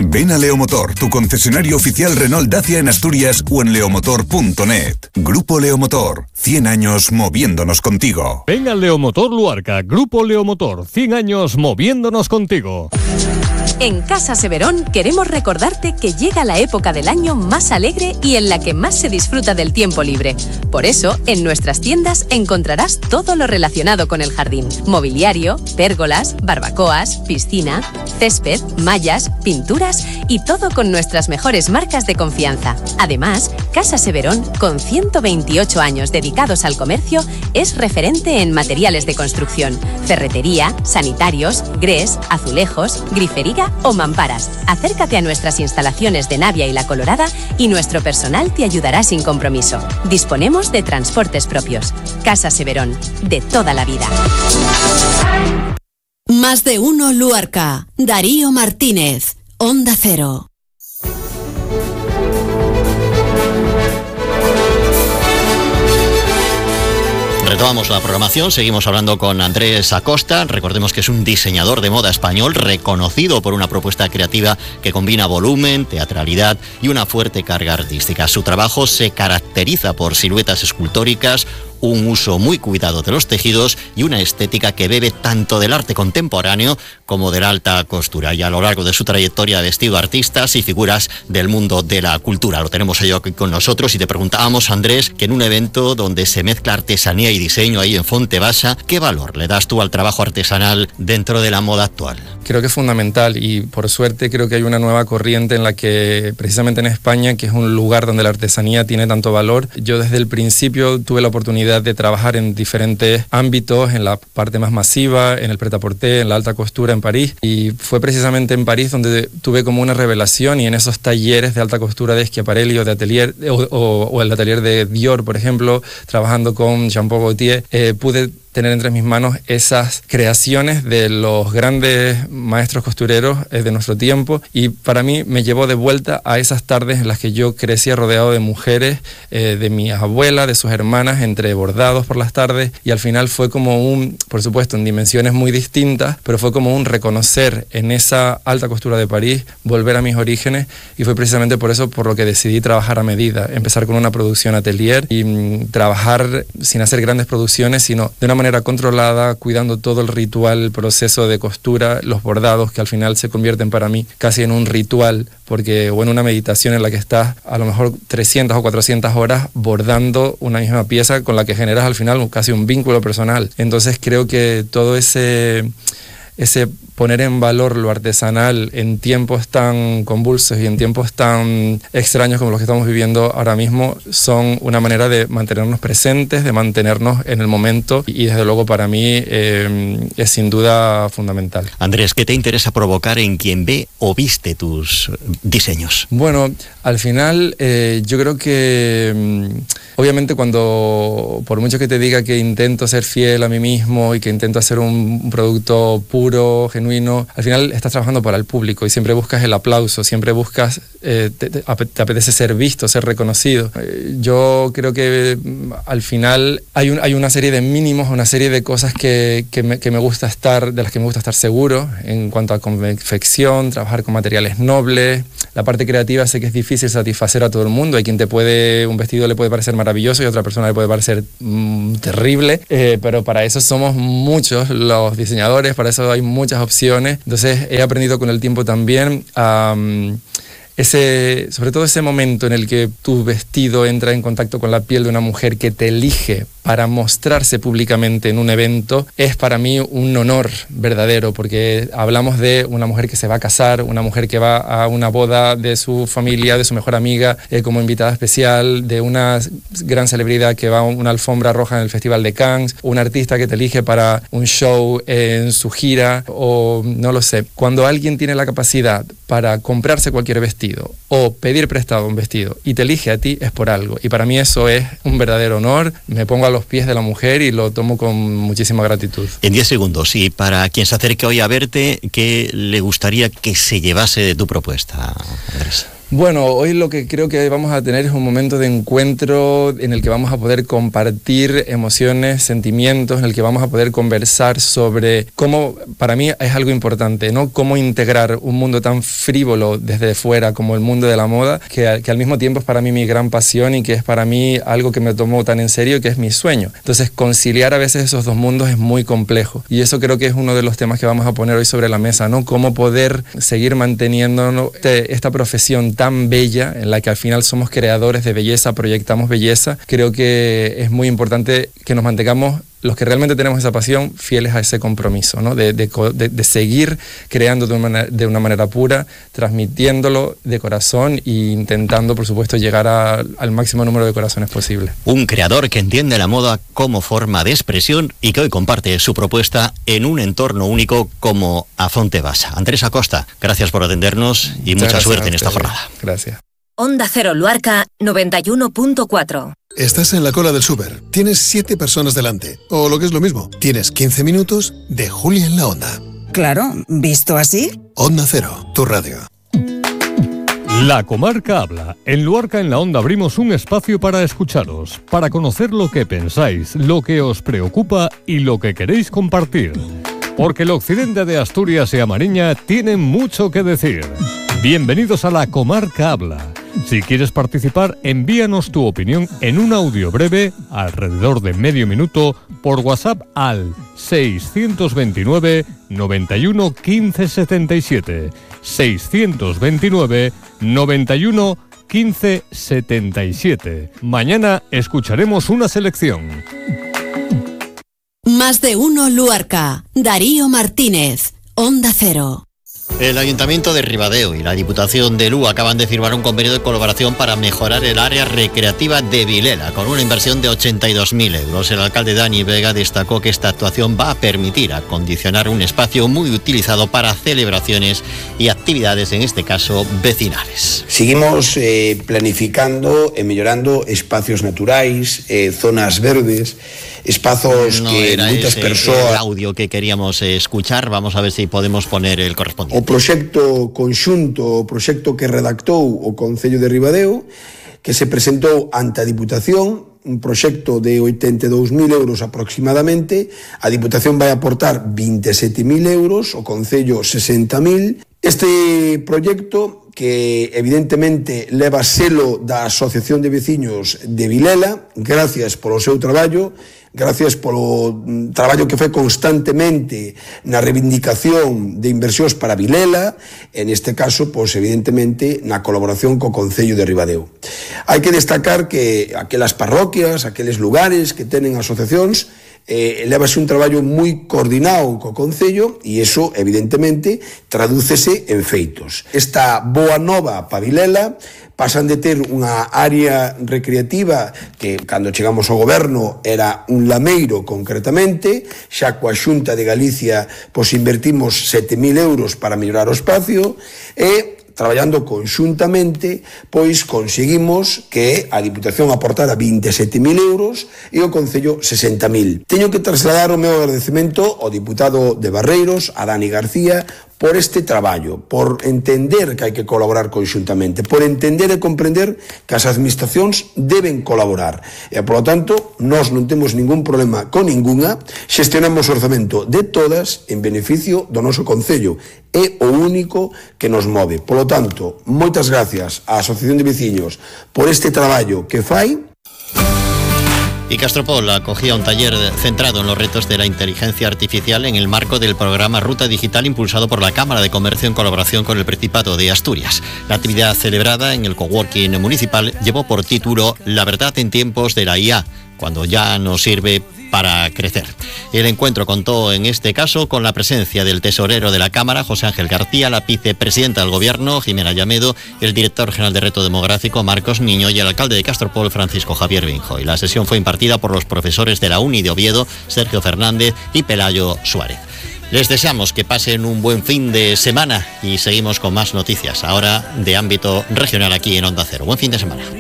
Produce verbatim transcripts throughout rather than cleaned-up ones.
Ven a Leomotor, tu concesionario oficial Renault Dacia en Asturias o en leomotor punto net. Grupo Leomotor, cien años moviéndonos contigo. Ven a Leomotor Luarca, Grupo Leomotor, cien años moviéndonos contigo. En Casa Severón queremos recordarte que llega la época del año más alegre y en la que más se disfruta del tiempo libre. Por eso, en nuestras tiendas encontrarás todo lo relacionado con el jardín. Mobiliario, pérgolas, barbacoas, piscina, césped, mallas, pinturas y todo con nuestras mejores marcas de confianza. Además, Casa Severón, con ciento veintiocho años dedicados al comercio, es referente en materiales de construcción, ferretería, sanitarios, grés, azulejos, grifería o mamparas. Acércate a nuestras instalaciones de Navia y La Colorada y nuestro personal te ayudará sin compromiso. Disponemos de transportes propios. Casa Severón, de toda la vida. Más de uno Luarca. Darío Martínez, Onda Cero. Retomamos la programación, seguimos hablando con Andrés Acosta. Recordemos que es un diseñador de moda español reconocido por una propuesta creativa que combina volumen, teatralidad y una fuerte carga artística. Su trabajo se caracteriza por siluetas escultóricas, un uso muy cuidado de los tejidos y una estética que bebe tanto del arte contemporáneo como de la alta costura. Y a lo largo de su trayectoria ha vestido artistas y figuras del mundo de la cultura. Lo tenemos hoy aquí con nosotros y te preguntábamos, Andrés, que en un evento donde se mezcla artesanía y diseño ahí en Fontevasa, ¿qué valor le das tú al trabajo artesanal dentro de la moda actual? Creo que es fundamental y por suerte creo que hay una nueva corriente en la que precisamente en España, que es un lugar donde la artesanía tiene tanto valor, yo desde el principio tuve la oportunidad de trabajar en diferentes ámbitos, en la parte más masiva, en el prêt-à-porter, en la alta costura en París, y fue precisamente en París donde tuve como una revelación, y en esos talleres de alta costura de Schiaparelli o de atelier o, o, o el atelier de Dior, por ejemplo, trabajando con Jean-Paul Gaultier, eh, pude tener entre mis manos esas creaciones de los grandes maestros costureros eh, de nuestro tiempo, y para mí me llevó de vuelta a esas tardes en las que yo crecía rodeado de mujeres, eh, de mi abuela, de sus hermanas, entre bordados por las tardes, y al final fue como un, por supuesto en dimensiones muy distintas, pero fue como un reconocer en esa alta costura de París, volver a mis orígenes, y fue precisamente por eso por lo que decidí trabajar a medida, empezar con una producción atelier y mm, trabajar sin hacer grandes producciones, sino de una manera controlada, cuidando todo el ritual, el proceso de costura, los bordados, que al final se convierten para mí casi en un ritual, porque o en una meditación en la que estás a lo mejor trescientas o cuatrocientas horas bordando una misma pieza con la que generas al final casi un vínculo personal. Entonces creo que todo ese, ese poner en valor lo artesanal en tiempos tan convulsos y en tiempos tan extraños como los que estamos viviendo ahora mismo son una manera de mantenernos presentes, de mantenernos en el momento, y desde luego para mí eh, es sin duda fundamental. Andrés, ¿qué te interesa provocar en quien ve o viste tus diseños? Bueno, al final eh, yo creo que obviamente cuando, por mucho que te diga que intento ser fiel a mí mismo y que intento hacer un, un producto puro, genuino, al final estás trabajando para el público y siempre buscas el aplauso, siempre buscas, eh, te, te apetece ser visto, ser reconocido. Eh, yo creo que al final hay, un, hay una serie de mínimos, una serie de cosas que, que, me, que me gusta estar, de las que me gusta estar seguro, en cuanto a confección, trabajar con materiales nobles. La parte creativa sé que es difícil satisfacer a todo el mundo. Hay quien te puede, un vestido le puede parecer maravilloso y a otra persona le puede parecer mmm, terrible, eh, pero para eso somos muchos los diseñadores, para eso hay muchas opciones. Entonces he aprendido con el tiempo también a... Um, ese, sobre todo ese momento en el que tu vestido entra en contacto con la piel de una mujer que te elige para mostrarse públicamente en un evento, es para mí un honor verdadero, porque hablamos de una mujer que se va a casar, una mujer que va a una boda de su familia, de su mejor amiga, eh, como invitada especial, de una gran celebridad que va a una alfombra roja en el Festival de Cannes, un artista que te elige para un show en su gira, o no lo sé. Cuando alguien tiene la capacidad para comprarse cualquier vestido o pedir prestado un vestido y te elige a ti, es por algo, y para mí eso es un verdadero honor. Me pongo a los pies de la mujer y lo tomo con muchísima gratitud. En diez segundos, y para quien se acerque hoy a verte, ¿qué le gustaría que se llevase de tu propuesta, Andrés? Bueno, hoy lo que creo que vamos a tener es un momento de encuentro en el que vamos a poder compartir emociones, sentimientos, en el que vamos a poder conversar sobre cómo, para mí es algo importante, ¿no? Cómo integrar un mundo tan frívolo desde fuera como el mundo de la moda, que, que al mismo tiempo es para mí mi gran pasión y que es para mí algo que me tomo tan en serio, que es mi sueño. Entonces, conciliar a veces esos dos mundos es muy complejo y eso creo que es uno de los temas que vamos a poner hoy sobre la mesa, ¿no? Cómo poder seguir manteniendo este, esta profesión tan bella, en la que al final somos creadores de belleza, proyectamos belleza. Creo que es muy importante que nos mantengamos, los que realmente tenemos esa pasión, fieles a ese compromiso, ¿no? de, de, de, de seguir creando de una, de una manera pura, transmitiéndolo de corazón e intentando, por supuesto, llegar a, al máximo número de corazones posible. Un creador que entiende la moda como forma de expresión y que hoy comparte su propuesta en un entorno único como Afonte Basa. Andrés Acosta, gracias por atendernos y mucha Muchas suerte en esta gracias. jornada. Gracias. Onda Cero Luarca noventa y uno punto cuatro. Estás en la cola del súper, tienes siete personas delante, o lo que es lo mismo, tienes quince minutos de Julia en la Onda. Claro, visto así. Onda Cero, tu radio. La Comarca Habla. En Luarca en la Onda abrimos un espacio para escucharos, para conocer lo que pensáis, lo que os preocupa y lo que queréis compartir. Porque el occidente de Asturias y A Mariña tienen mucho que decir. Bienvenidos a La Comarca Habla. Si quieres participar, envíanos tu opinión en un audio breve, alrededor de medio minuto, por WhatsApp al seiscientos veintinueve, noventa y uno, quince setenta y siete. seiscientos veintinueve, noventa y uno, quince setenta y siete. Mañana escucharemos una selección. Más de uno Luarca. Darío Martínez, Onda Cero. El Ayuntamiento de Ribadeo y la Diputación de Lugo acaban de firmar un convenio de colaboración para mejorar el área recreativa de Vilela, con una inversión de ochenta y dos mil euros. El alcalde Dani Vega destacó que esta actuación va a permitir acondicionar un espacio muy utilizado para celebraciones y actividades, en este caso, vecinales. Seguimos eh, planificando e mellorando espacios naturais, eh, zonas verdes, espazos no que era muchas ese persoas... el audio que queríamos eh, escuchar. Vamos a ver si podemos poner el correspondiente. O proxecto conxunto, o proxecto que redactou o Concello de Ribadeo, que se presentou ante a Diputación, un proxecto de oitenta e dous mil euros aproximadamente. A Diputación vai aportar vinte e sete mil euros, o Concello sesenta mil. Este proxecto, que evidentemente leva selo da Asociación de Veciños de Vilela, gracias polo seu traballo, gracias polo traballo que foi constantemente na reivindicación de inversións para Vilela, en este caso, pois evidentemente, na colaboración co Concello de Ribadeo. Hai que destacar que aquelas parroquias, aqueles lugares que tenen asociacións, eh, levase un traballo moi coordinado co Concello e iso, evidentemente, tradúcese en feitos. Esta boa nova para Vilela, pasan de ter unha área recreativa que, cando chegamos ao goberno, era un lameiro concretamente, xa coa Xunta de Galicia pois invertimos sete mil euros para mellorar o espacio e, traballando conxuntamente, pois conseguimos que a Diputación aportara vinte e sete mil euros e o Concello sesenta mil. Teño que trasladar o meu agradecemento ao diputado de Barreiros, a Dani García, por este traballo, por entender que hai que colaborar conxuntamente, por entender e comprender que as administracións deben colaborar. E, polo tanto, nós non temos ningún problema con ningunha, xestionamos o orzamento de todas en beneficio do noso Concello. É o único que nos move. Polo tanto, moitas gracias á Asociación de Veciños por este traballo que fai. Y Castropol acogía un taller centrado en los retos de la inteligencia artificial en el marco del programa Ruta Digital impulsado por la Cámara de Comercio en colaboración con el Principado de Asturias. La actividad celebrada en el coworking municipal llevó por título La verdad en tiempos de la I A, cuando ya nos sirve para crecer. El encuentro contó en este caso con la presencia del tesorero de la Cámara, José Ángel García, la vicepresidenta del Gobierno, Jimena Llamedo, el director general de Reto Demográfico, Marcos Niño, y el alcalde de Castropol, Francisco Javier Vinjo. Y la sesión fue impartida por los profesores de la Uni de Oviedo, Sergio Fernández y Pelayo Suárez. Les deseamos que pasen un buen fin de semana y seguimos con más noticias, ahora de ámbito regional aquí en Onda Cero. Buen fin de semana.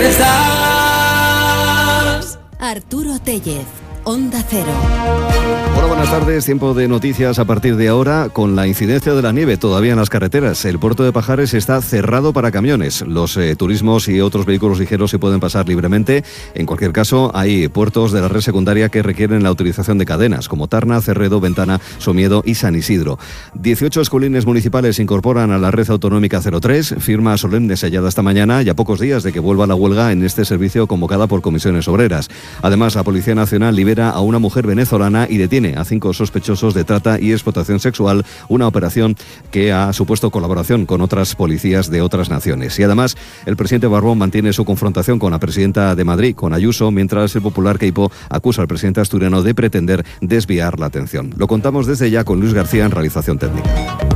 Arturo Tellez, Onda Cero. Hola, buenas tardes. Tiempo de noticias a partir de ahora con la incidencia de la nieve todavía en las carreteras. El puerto de Pajares está cerrado para camiones. Los eh, turismos y otros vehículos ligeros se pueden pasar libremente. En cualquier caso, hay puertos de la red secundaria que requieren la utilización de cadenas, como Tarna, Cerredo, Ventana, Somiedo y San Isidro. dieciocho escuelines municipales se incorporan a la red autonómica cero tres, firma solemne sellada esta mañana y a pocos días de que vuelva la huelga en este servicio convocada por comisiones obreras. Además, la Policía Nacional libera a una mujer venezolana y detiene a cinco sospechosos de trata y explotación sexual, una operación que ha supuesto colaboración con otras policías de otras naciones. Y además, el presidente Barbón mantiene su confrontación con la presidenta de Madrid, con Ayuso, mientras el popular Queipo acusa al presidente asturiano de pretender desviar la atención. Lo contamos desde ya con Luis García en realización técnica.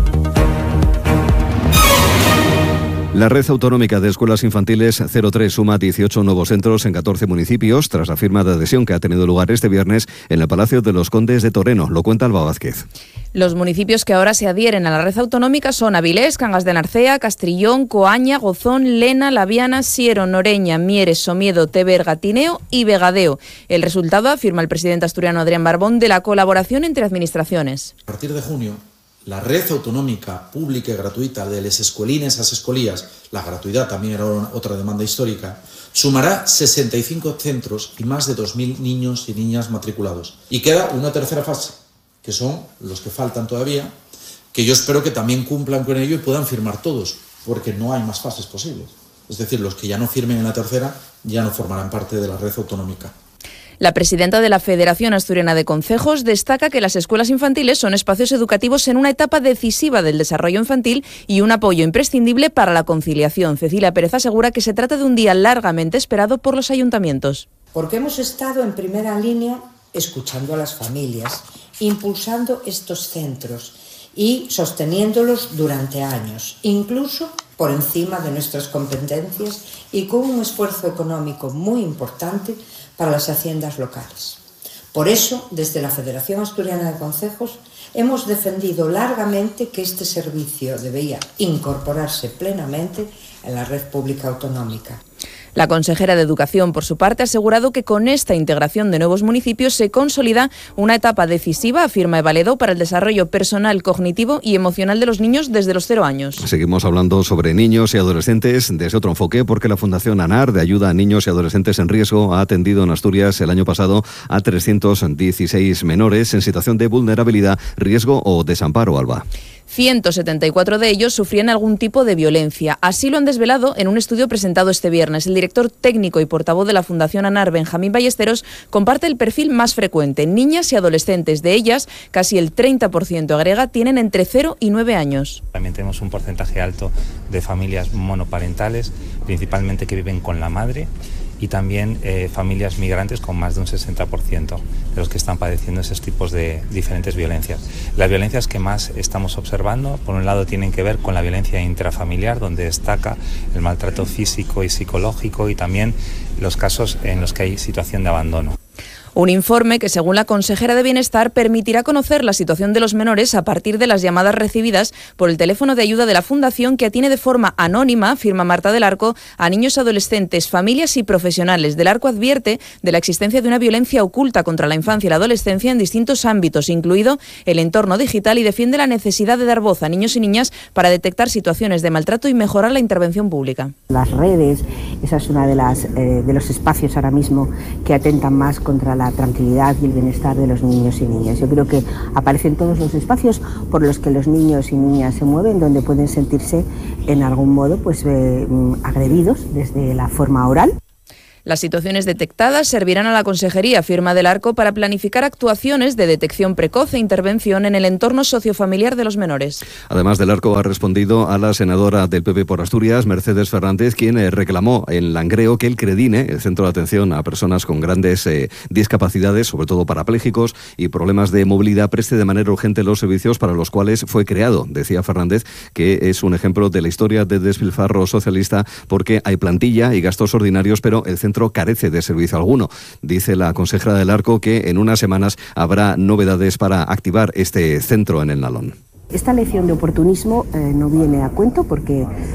La red autonómica de escuelas infantiles cero tres suma dieciocho nuevos centros en catorce municipios tras la firma de adhesión que ha tenido lugar este viernes en el Palacio de los Condes de Toreno. Lo cuenta Alba Vázquez. Los municipios que ahora se adhieren a la red autonómica son Avilés, Cangas de Narcea, Castrillón, Coaña, Gozón, Lena, Laviana, Siero, Noreña, Mieres, Somiedo, Teberga, Tineo y Vegadeo. El resultado, afirma el presidente asturiano Adrián Barbón, de la colaboración entre administraciones. A partir de junio, la red autonómica pública y gratuita de les escuelines a las escolías, la gratuidad también era otra demanda histórica, sumará sesenta y cinco centros y más de dos mil niños y niñas matriculados. Y queda una tercera fase, que son los que faltan todavía, que yo espero que también cumplan con ello y puedan firmar todos, porque no hay más fases posibles. Es decir, los que ya no firmen en la tercera ya no formarán parte de la red autonómica. La presidenta de la Federación Asturiana de Concejos destaca que las escuelas infantiles son espacios educativos en una etapa decisiva del desarrollo infantil y un apoyo imprescindible para la conciliación. Cecilia Pérez asegura que se trata de un día largamente esperado por los ayuntamientos. Porque hemos estado en primera línea escuchando a las familias, impulsando estos centros y sosteniéndolos durante años, incluso por encima de nuestras competencias y con un esfuerzo económico muy importante para las haciendas locales. Por eso, desde la Federación Asturiana de Concejos, hemos defendido largamente que este servicio debía incorporarse plenamente en la red pública autonómica. La consejera de Educación, por su parte, ha asegurado que con esta integración de nuevos municipios se consolida una etapa decisiva, afirma Eva Ledo, para el desarrollo personal, cognitivo y emocional de los niños desde los cero años. Seguimos hablando sobre niños y adolescentes desde otro enfoque, porque la Fundación ANAR, de ayuda a niños y adolescentes en riesgo, ha atendido en Asturias el año pasado a trescientos dieciséis menores en situación de vulnerabilidad, riesgo o desamparo, Alba. ciento setenta y cuatro de ellos sufrían algún tipo de violencia. Así lo han desvelado en un estudio presentado este viernes. El director técnico y portavoz de la Fundación ANAR, Benjamín Ballesteros, comparte el perfil más frecuente. Niñas y adolescentes. De ellas, casi el treinta por ciento, agrega, tienen entre cero y nueve años. También tenemos un porcentaje alto de familias monoparentales, principalmente que viven con la madre, y también eh, familias migrantes con más de un sesenta por ciento de los que están padeciendo esos tipos de diferentes violencias. Las violencias que más estamos observando, por un lado, tienen que ver con la violencia intrafamiliar, donde destaca el maltrato físico y psicológico, y también los casos en los que hay situación de abandono. Un informe que, según la consejera de Bienestar, permitirá conocer la situación de los menores a partir de las llamadas recibidas por el teléfono de ayuda de la Fundación, que atiende de forma anónima, firma Marta del Arco, a niños, adolescentes, familias y profesionales. Del Arco advierte de la existencia de una violencia oculta contra la infancia y la adolescencia en distintos ámbitos, incluido el entorno digital, y defiende la necesidad de dar voz a niños y niñas para detectar situaciones de maltrato y mejorar la intervención pública. Las redes, esa es una de las eh, de los espacios ahora mismo que atentan más contra la la tranquilidad y el bienestar de los niños y niñas. Yo creo que aparecen todos los espacios por los que los niños y niñas se mueven, donde pueden sentirse en algún modo pues eh, agredidos desde la forma oral. Las situaciones detectadas servirán a la Consejería, afirma Del Arco, para planificar actuaciones de detección precoz e intervención en el entorno sociofamiliar de los menores. Además, Del Arco ha respondido a la senadora del P P por Asturias, Mercedes Fernández, quien eh, reclamó en Langreo que el CREDINE, el Centro de Atención a Personas con Grandes eh, Discapacidades, sobre todo parapléjicos y problemas de movilidad, preste de manera urgente los servicios para los cuales fue creado. Decía Fernández que es un ejemplo de la historia de despilfarro socialista, porque hay plantilla y gastos ordinarios, pero el centro carece de servicio alguno. Dice la consejera Del Arco que en unas semanas habrá novedades para activar este centro en el Nalón. Esta lección de oportunismo eh, no viene a cuento, porque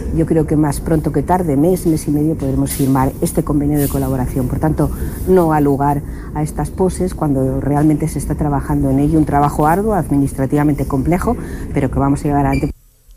yo creo que más pronto que tarde, mes, mes y medio, podremos firmar este convenio de colaboración. Por tanto, no ha lugar a estas poses cuando realmente se está trabajando en ello, un trabajo arduo, administrativamente complejo, pero que vamos a llegar adelante.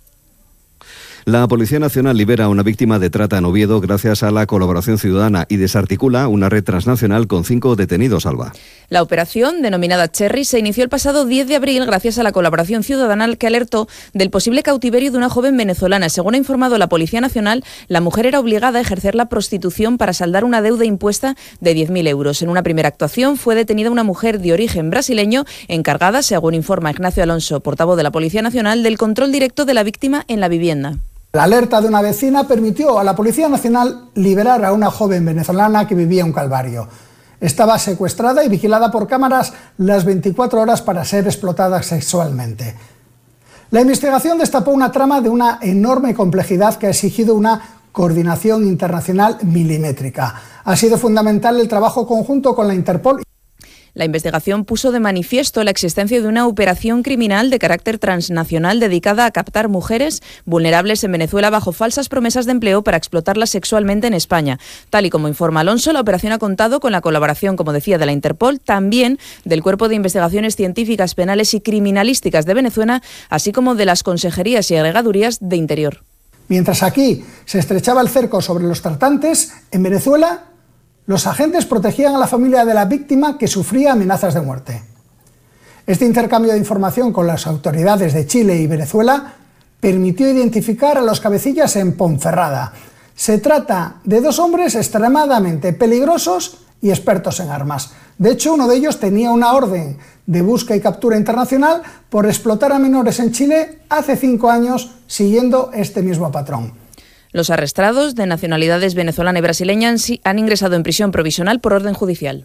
La Policía Nacional libera a una víctima de trata en Oviedo gracias a la colaboración ciudadana y desarticula una red transnacional con cinco detenidos, Alba. La operación, denominada Cherry, se inició el pasado diez de abril gracias a la colaboración ciudadana que alertó del posible cautiverio de una joven venezolana. Según ha informado la Policía Nacional, la mujer era obligada a ejercer la prostitución para saldar una deuda impuesta de diez mil euros. En una primera actuación fue detenida una mujer de origen brasileño encargada, según informa Ignacio Alonso, portavoz de la Policía Nacional, del control directo de la víctima en la vivienda. La alerta de una vecina permitió a la Policía Nacional liberar a una joven venezolana que vivía un calvario. Estaba secuestrada y vigilada por cámaras las veinticuatro horas para ser explotada sexualmente. La investigación destapó una trama de una enorme complejidad que ha exigido una coordinación internacional milimétrica. Ha sido fundamental el trabajo conjunto con la Interpol. La investigación puso de manifiesto la existencia de una operación criminal de carácter transnacional dedicada a captar mujeres vulnerables en Venezuela bajo falsas promesas de empleo para explotarlas sexualmente en España. Tal y como informa Alonso, la operación ha contado con la colaboración, como decía, de la Interpol, también del Cuerpo de Investigaciones Científicas, Penales y Criminalísticas de Venezuela, así como de las consejerías y agregadurías de Interior. Mientras aquí se estrechaba el cerco sobre los tratantes, en Venezuela los agentes protegían a la familia de la víctima que sufría amenazas de muerte. Este intercambio de información con las autoridades de Chile y Venezuela permitió identificar a los cabecillas en Ponferrada. Se trata de dos hombres extremadamente peligrosos y expertos en armas. De hecho, uno de ellos tenía una orden de busca y captura internacional por explotar a menores en Chile hace cinco años, siguiendo este mismo patrón. Los arrestados, de nacionalidades venezolana y brasileña, han ingresado en prisión provisional por orden judicial.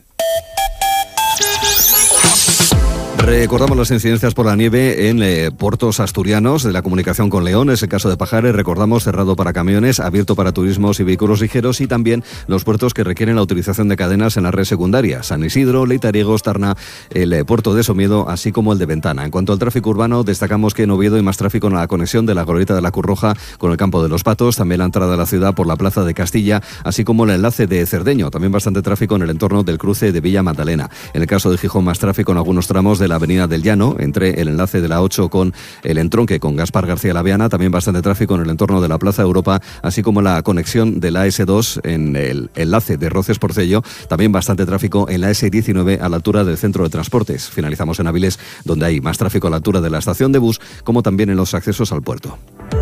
Recordamos las incidencias por la nieve en eh, puertos asturianos de la comunicación con León. Es el caso de Pajares, recordamos, cerrado para camiones, abierto para turismos y vehículos ligeros, y también los puertos que requieren la utilización de cadenas en la red secundaria: San Isidro, Leitariegos, Tarna, el eh, puerto de Somiedo, así como el de Ventana. En cuanto al tráfico urbano, destacamos que en Oviedo hay más tráfico en la conexión de la glorieta de la Cruz Roja con el Campo de los Patos, también la entrada a la ciudad por la Plaza de Castilla, así como el enlace de Cerdeño. También bastante tráfico en el entorno del cruce de Villa Magdalena. En el caso de Gijón, más tráfico en algunos tramos de la Avenida del Llano, entre el enlace de la ocho con el entronque con Gaspar García Laviana. También bastante tráfico en el entorno de la Plaza Europa, así como la conexión de la A S dos en el enlace de Roces Porcello. También bastante tráfico en la S diecinueve a la altura del centro de transportes. Finalizamos en Avilés, donde hay más tráfico a la altura de la estación de bus, como también en los accesos al puerto.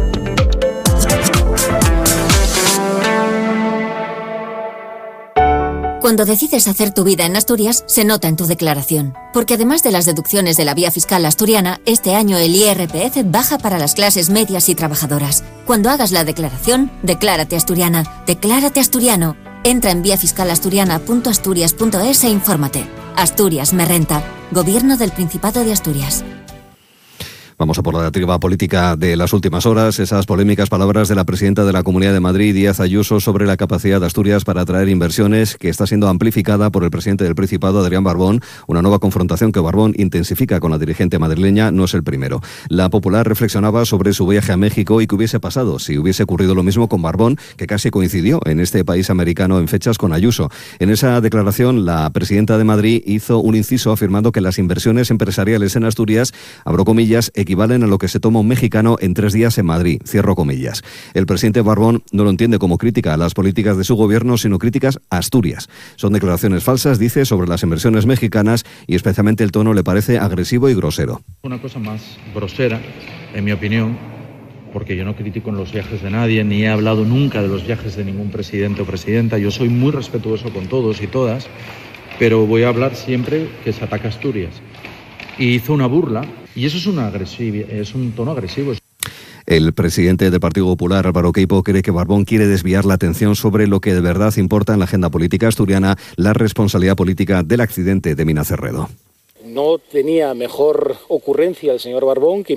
Cuando decides hacer tu vida en Asturias, se nota en tu declaración. Porque además de las deducciones de la vía fiscal asturiana, este año el I R P F baja para las clases medias y trabajadoras. Cuando hagas la declaración, declárate asturiana. Declárate asturiano. Entra en vía fiscal asturiana punto asturias punto es e infórmate. Asturias me renta. Gobierno del Principado de Asturias. Vamos a por la triba política de las últimas horas, esas polémicas palabras de la presidenta de la Comunidad de Madrid, Díaz Ayuso, sobre la capacidad de Asturias para atraer inversiones, que está siendo amplificada por el presidente del Principado, Adrián Barbón. Una nueva confrontación que Barbón intensifica con la dirigente madrileña no es el primero. La Popular reflexionaba sobre su viaje a México y qué hubiese pasado si hubiese ocurrido lo mismo con Barbón, que casi coincidió en este país americano en fechas con Ayuso. En esa declaración, la presidenta de Madrid hizo un inciso afirmando que las inversiones empresariales en Asturias, abro comillas, equivalen a lo que se toma un mexicano en tres días en Madrid, cierro comillas. El presidente Barbón no lo entiende como crítica a las políticas de su gobierno, sino críticas a Asturias. Son declaraciones falsas, dice, sobre las inversiones mexicanas, y especialmente el tono le parece agresivo y grosero. Una cosa más grosera, en mi opinión, porque yo no critico en los viajes de nadie, ni he hablado nunca de los viajes de ningún presidente o presidenta. Yo soy muy respetuoso con todos y todas, pero voy a hablar siempre que se ataca a Asturias. Y hizo una burla, y eso es, una agresiva, es un tono agresivo. El presidente del Partido Popular, Álvaro Queipo, cree que Barbón quiere desviar la atención sobre lo que de verdad importa en la agenda política asturiana, la responsabilidad política del accidente de Mina Cerredo. No tenía mejor ocurrencia el señor Barbón que